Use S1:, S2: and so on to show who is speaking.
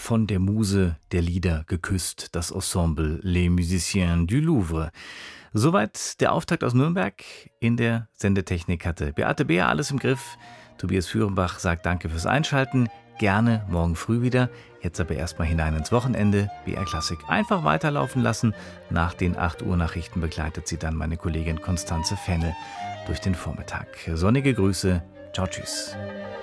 S1: von der Muse der Lieder geküsst, das Ensemble Les Musiciens du Louvre. Soweit der Auftakt aus Nürnberg. In der Sendetechnik hatte Beate Beer alles im Griff. Tobias Führenbach sagt Danke fürs Einschalten. Gerne morgen früh wieder. Jetzt aber erstmal hinein ins Wochenende. BR Klassik einfach weiterlaufen lassen. Nach den 8 Uhr Nachrichten begleitet sie dann meine Kollegin Konstanze Fennel durch den Vormittag. Sonnige Grüße. Ciao, tschüss.